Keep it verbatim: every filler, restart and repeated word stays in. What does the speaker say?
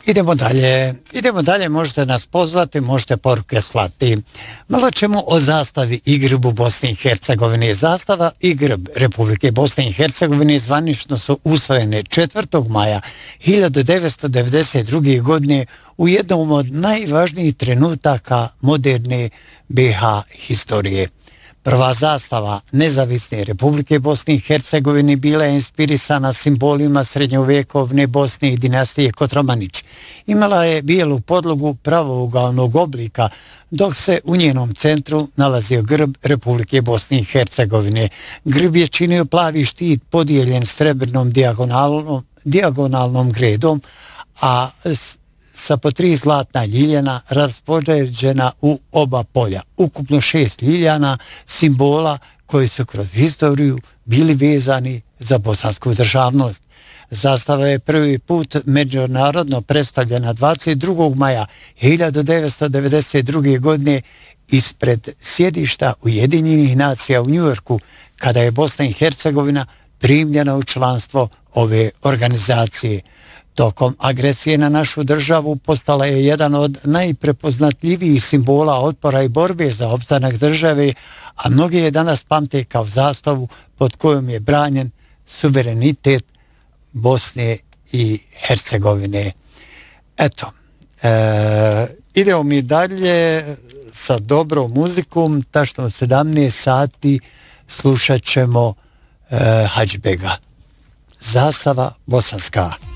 Idemo dalje, idemo dalje, možete nas pozvati, možete poruke slati. Malo ćemo o zastavi i grbu Bosne i Hercegovine. Zastava i grb Republike Bosne i Hercegovine zvanično su usvojene četvrtog maja hiljadu devetsto devedeset druge. godine u jednom od najvažnijih trenutaka moderne B H historije. Prva zastava nezavisne Republike Bosne i Hercegovine bila je inspirisana simbolima srednjovjekovne Bosne i dinastije Kotromanić. Imala je bijelu podlogu pravougalnog oblika, dok se u njenom centru nalazio grb Republike Bosne i Hercegovine. Grb je činio plavi štit podijeljen srebrnom dijagonalnom, dijagonalnom gredom, a sa po tri zlatna ljiljana raspoređena u oba polja. Ukupno šest ljiljana simbola koji su kroz historiju bili vezani za bosansku državnost. Zastava je prvi put međunarodno predstavljena dvadeset drugog maja hiljadu devetsto devedeset druge. godine ispred sjedišta Ujedinjenih nacija u Njujorku, kada je Bosna i Hercegovina primljena u članstvo ove organizacije. Tokom agresije na našu državu postala je jedan od najprepoznatljivijih simbola otpora i borbe za opstanak države, a mnogi je danas pamte kao zastavu pod kojom je branjen suverenitet Bosne i Hercegovine. Eto, e, idemo mi dalje sa dobrom muzikom, tačno sedamnaest sati slušat ćemo e, Hadžbega. Zastava bosanska.